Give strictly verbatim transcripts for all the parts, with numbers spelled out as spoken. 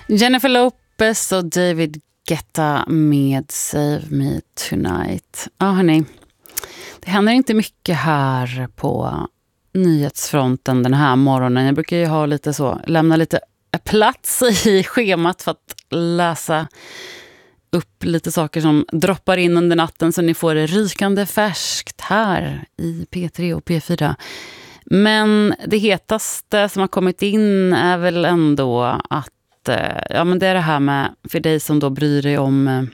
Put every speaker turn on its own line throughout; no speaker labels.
Jennifer Lopez och David Guetta med Save Me Tonight. Ja, hörni. Det händer inte mycket här på nyhetsfronten den här morgonen. Jag brukar ju ha lite så, lämna lite plats i schemat för att läsa upp lite saker som droppar in under natten så ni får det rykande färskt här i P tre och P fyra. Men det hetaste som har kommit in är väl ändå att ja, men det är det här med, för dig som då bryr dig om eh,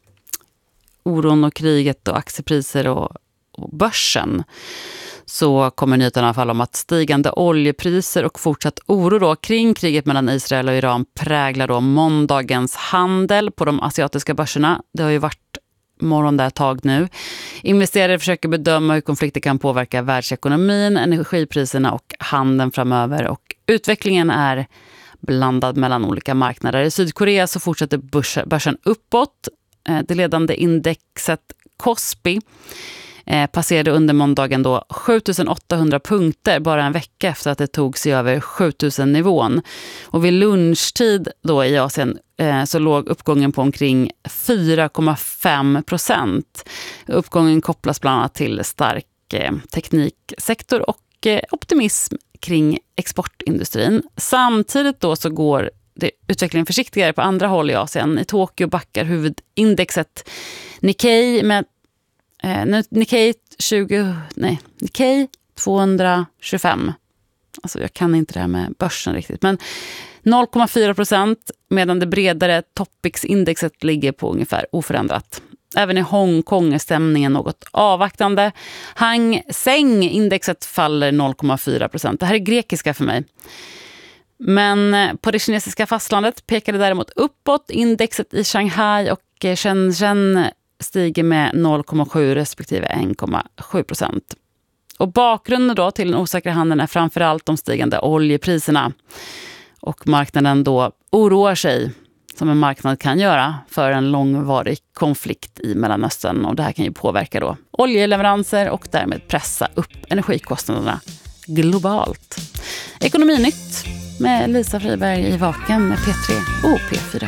oron och kriget och aktiepriser och, och börsen, så kommer nyheten i alla fall om att stigande oljepriser och fortsatt oro då kring kriget mellan Israel och Iran präglar då måndagens handel på de asiatiska börserna. Det har ju varit morgon där ett tag nu. Investerare försöker bedöma hur konflikter kan påverka världsekonomin, energipriserna och handeln framöver, och utvecklingen är blandad mellan olika marknader. I Sydkorea så fortsätter börsen uppåt. Det ledande indexet Kospi passerade under måndagen då sjutusen åttahundra punkter bara en vecka efter att det tog sig över sjutusen nivån. Och vid lunchtid då i Asien så låg uppgången på omkring fyra komma fem procent. Uppgången kopplas bland annat till stark tekniksektor och optimism kring exportindustrin. Samtidigt då så går det utvecklingen försiktigare på andra håll i Asien. I Tokyo backar huvudindexet Nikkei med eh, Nikkei tjugo nej, Nikkei tvåhundratjugofem. Alltså jag kan inte det här med börsen riktigt, men noll komma fyra procent, medan det bredare Topix-indexet ligger på ungefär oförändrat. Även i Hongkong är stämningen något avvaktande. Hang Seng-indexet faller noll komma fyra procent. Det här är grekiska för mig. Men på det kinesiska fastlandet pekar det däremot uppåt. Indexet i Shanghai och Shenzhen stiger med noll komma sju respektive en komma sju procent. Och bakgrunden då till den osäkra handeln är framförallt de stigande oljepriserna. Och marknaden då oroar sig, som en marknad kan göra, för en långvarig konflikt i Mellanöstern. Och det här kan ju påverka då oljeleveranser och därmed pressa upp energikostnaderna globalt. Ekonominytt med Lisa Friberg i Vaken med P tre och P fyra.